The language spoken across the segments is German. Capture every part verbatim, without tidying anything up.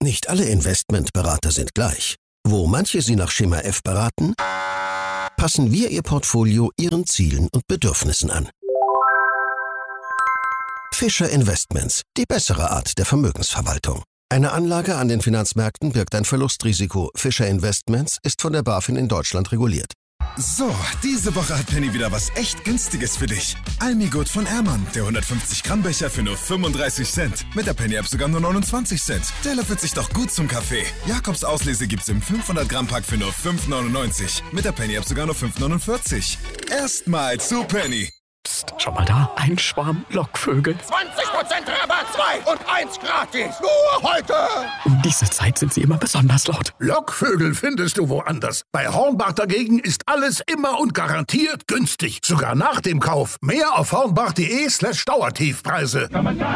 Nicht alle Investmentberater sind gleich. Wo manche Sie nach Schema F beraten, passen wir Ihr Portfolio Ihren Zielen und Bedürfnissen an. Fischer Investments, die bessere Art der Vermögensverwaltung. Eine Anlage an den Finanzmärkten birgt ein Verlustrisiko. Fischer Investments ist von der BaFin in Deutschland reguliert. So, diese Woche hat Penny wieder was echt Günstiges für dich. Almigurt von Ehrmann, der hundertfünfzig Gramm Becher für nur fünfunddreißig Cent. Mit der Penny-App sogar nur neunundzwanzig Cent. Der löffelt sich doch gut zum Kaffee. Jakobs Auslese gibt's im fünfhundert Gramm Pack für nur fünf neunundneunzig. Mit der Penny-App sogar nur fünf neunundvierzig. Erstmal zu Penny. Psst, schau mal da, ein Schwarm Lockvögel. zwanzig Prozent Rabatt, zwei und eins gratis. Nur heute. Um diese Zeit sind sie immer besonders laut. Lockvögel findest du woanders. Bei Hornbach dagegen ist alles immer und garantiert günstig. Sogar nach dem Kauf. Mehr auf hornbach.de slash Dauertiefpreise.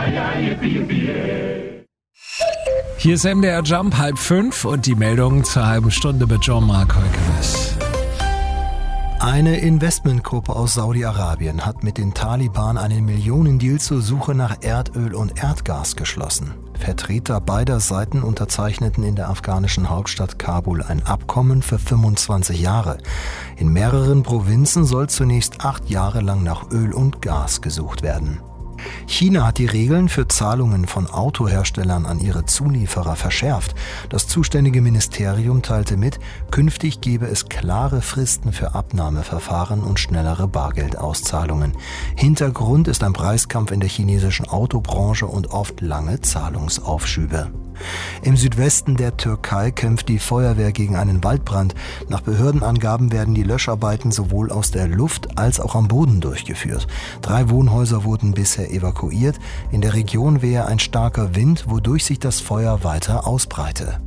Hier ist M D R Jump, halb fünf und die Meldung zur halben Stunde mit Jean-Marc Heukenes. Eine Investmentgruppe aus Saudi-Arabien hat mit den Taliban einen Millionendeal zur Suche nach Erdöl und Erdgas geschlossen. Vertreter beider Seiten unterzeichneten in der afghanischen Hauptstadt Kabul ein Abkommen für fünfundzwanzig Jahre. In mehreren Provinzen soll zunächst acht Jahre lang nach Öl und Gas gesucht werden. China hat die Regeln für Zahlungen von Autoherstellern an ihre Zulieferer verschärft. Das zuständige Ministerium teilte mit, künftig gebe es klare Fristen für Abnahmeverfahren und schnellere Bargeldauszahlungen. Hintergrund ist ein Preiskampf in der chinesischen Autobranche und oft lange Zahlungsaufschübe. Im Südwesten der Türkei kämpft die Feuerwehr gegen einen Waldbrand. Nach Behördenangaben werden die Löscharbeiten sowohl aus der Luft als auch am Boden durchgeführt. Drei Wohnhäuser wurden bisher evakuiert. In der Region wehe ein starker Wind, wodurch sich das Feuer weiter ausbreite.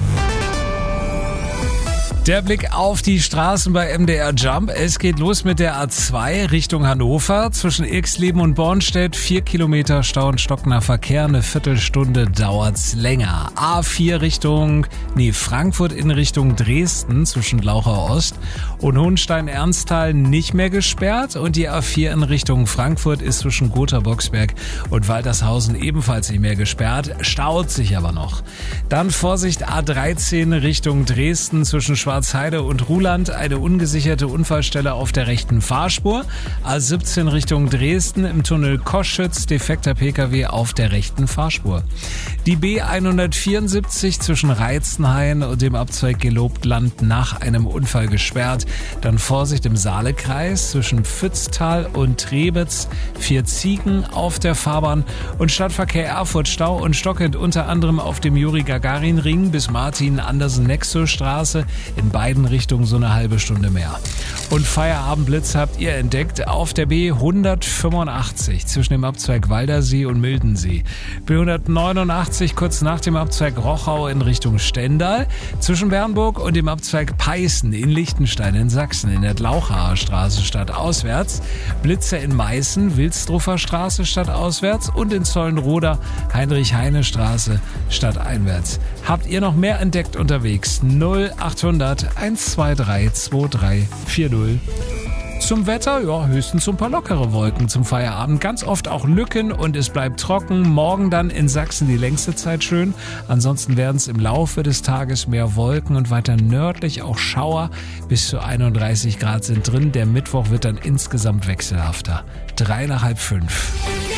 Der Blick auf die Straßen bei M D R Jump. Es geht los mit der A zwei Richtung Hannover. Zwischen Irxleben und Bornstedt vier Kilometer Stau und stockender Verkehr. Eine Viertelstunde dauert's länger. A vier Richtung, nee, Frankfurt in Richtung Dresden zwischen Glauchau Ost und Hohenstein-Ernsthal nicht mehr gesperrt. Und die A vier in Richtung Frankfurt ist zwischen Gotha-Boxberg und Waltershausen ebenfalls nicht mehr gesperrt. Staut sich aber noch. Dann Vorsicht A dreizehn Richtung Dresden zwischen Schwarzheide und Ruhland, eine ungesicherte Unfallstelle auf der rechten Fahrspur. A siebzehn Richtung Dresden im Tunnel Koschütz, defekter Pkw auf der rechten Fahrspur. Die B hundertvierundsiebzig zwischen Reitzenhain und dem Abzweig Gelobtland nach einem Unfall gesperrt. Dann Vorsicht im Saalekreis zwischen Pfütztal und Trebitz, vier Ziegen auf der Fahrbahn und Stadtverkehr Erfurt Stau und stockend unter anderem auf dem Juri-Gagarin-Ring bis Martin-Andersen-Nexo-Straße. In beiden Richtungen so eine halbe Stunde mehr. Und Feierabendblitz habt ihr entdeckt auf der B hundertfünfundachtzig zwischen dem Abzweig Waldersee und Mildensee. B hundertneunundachtzig kurz nach dem Abzweig Rochau in Richtung Stendal. Zwischen Bernburg und dem Abzweig Peißen in Liechtenstein in Sachsen in der Glauchaer Straße stadtauswärts. Blitze in Meißen, Wilsdruffer Straße stadtauswärts und in Zollenroda Heinrich-Heine-Straße stadteinwärts. Habt ihr noch mehr entdeckt unterwegs? null achthundert eins zwei drei zwei drei vier null. Zum Wetter, ja, höchstens so ein paar lockere Wolken zum Feierabend. Ganz oft auch Lücken und es bleibt trocken. Morgen dann in Sachsen die längste Zeit schön. Ansonsten werden es im Laufe des Tages mehr Wolken und weiter nördlich auch Schauer. Bis zu einunddreißig Grad sind drin. Der Mittwoch wird dann insgesamt wechselhafter. Drei nach halb fünf.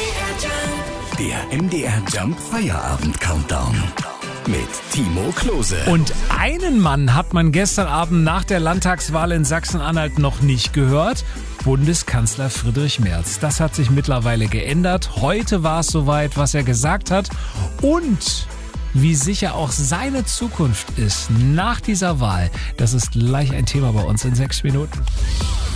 Der M D R Jump Feierabend Countdown mit Timo Klose. Und einen Mann hat man gestern Abend nach der Landtagswahl in Sachsen-Anhalt noch nicht gehört. Bundeskanzler Friedrich Merz. Das hat sich mittlerweile geändert. Heute war es soweit, was er gesagt hat. Und wie sicher auch seine Zukunft ist nach dieser Wahl, das ist gleich ein Thema bei uns in sechs Minuten.